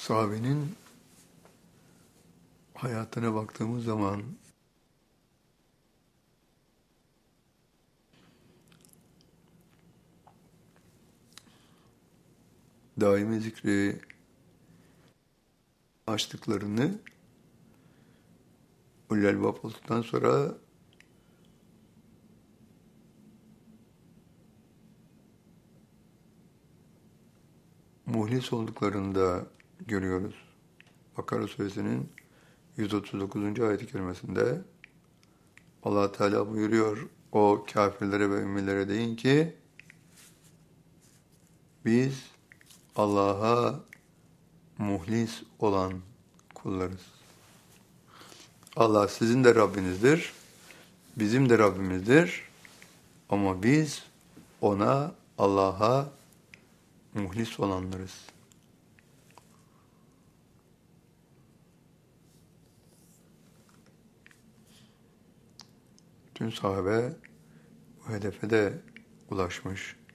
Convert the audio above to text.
Sahabenin hayatına baktığımız zaman daimi zikri açtıklarını ulul albab olduktan sonra muhlis olduklarını da görüyoruz. Bakara Suresinin 139. ayet-i kerimesinde Allah Teala buyuruyor, o kafirlere ve ümmilere deyin ki biz Allah'a muhlis olan kullarız. Allah sizin de Rabbinizdir, bizim de Rabbimizdir ama biz ona, Allah'a muhlis olanlarız. Tüm sahabe bu hedefe de ulaşmış.